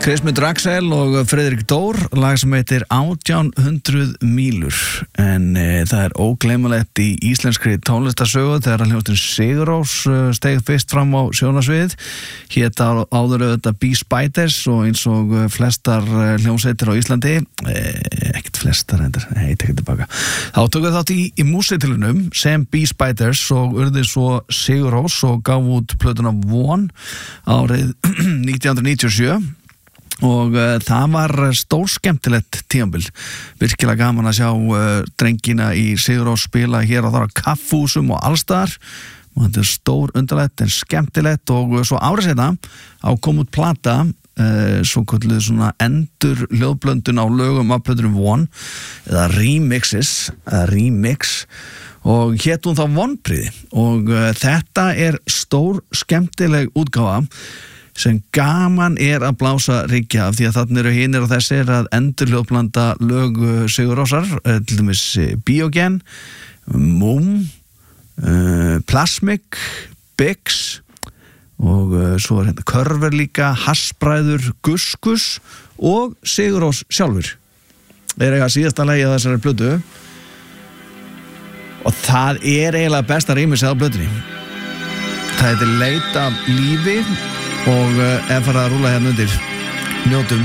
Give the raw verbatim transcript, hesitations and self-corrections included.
Kristmund Raxel og Friðrik Dór, lag sem heitir átján hundruð mílur, en e, það er ógleymanlegt í íslenskri tónlistarsögu þegar hljómsveitin Sigur Rós steig fyrst fram á sjónarsviðið. Hét á, áður auðvitað Bee Spiders og eins og flestar hljómsveitir á Íslandi, e, ekkert flestar endur, heit ekki tilbaka. Þá tóku þátt í, í músíktilraunum sem Bee Spiders og urðu svo Sigur Rós og gaf út plötuna Von árið nítján hundruð níutíu og sjö. Og uh, það var stór skemmtilegt tímabil, virkilega gaman að sjá uh, drengina í Sigur Rós spila hér og þar á kaffhúsum og allstaðar, og þetta er stór undarlegt en skemmtilegt. Og svo árið seinna á kom út plata, uh, svo kölluð svona endur hljóðblöndun á lögum af plötunum Von, eða remixes, eða remix, og hét hún þá Vonbrigði. Og uh, þetta er stór skemmtileg útgáfa sem gaman er að blása ríkja af, því að þannig eru hinir og þessir að endurhljóðblanda lög Sigur Rósar, til dæmis Biogen, Múm, uh, Plasmic, Bix og uh, svo er hérna Körver líka, Hassbræður, Guskus og Sigur Rós sjálfur. Það er eitthvað síðasta lagi að þessari plötu og það er eiginlega besta rýmisið á plötunni. Það heitir Leit af lífi og ef farið að rúla hérna undir, njótum.